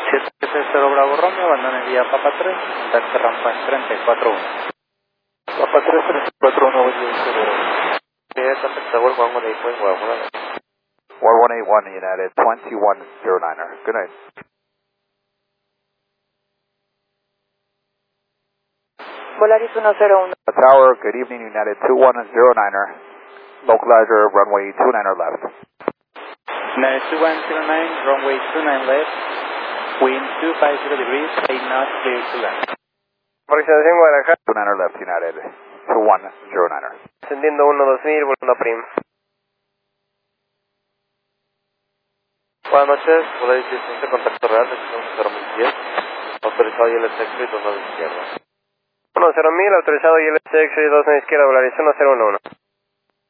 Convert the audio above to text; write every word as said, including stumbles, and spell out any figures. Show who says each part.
Speaker 1: siete cero Bravo Romeo, abandone vía Papa tres, contacto rampa en treinta y cuatro uno.
Speaker 2: Papa tres, treinta y cuatro uno, yeah, contact tower one one eight point one.
Speaker 3: one one eight one United, twenty-one zero niner. Good night.
Speaker 4: Volaris uno cero uno.
Speaker 3: Tower, good evening United, two one zero niner. Localizer, runway two niner left.
Speaker 1: United two one zero nine, runway two nine left, wind two five zero degrees, eight knots, clear to land.
Speaker 2: Aproximación Guadalajara.
Speaker 3: two niner left United, two one zero niner.
Speaker 2: Ascendiendo uno dos mil, volando a Prim. Buenas noches, Volaris diez, contacto real, cero diez, autorizado y el exit dos a la izquierda. uno cero mil, autorizado y el exit dos a la izquierda, Volaris uno cero uno uno.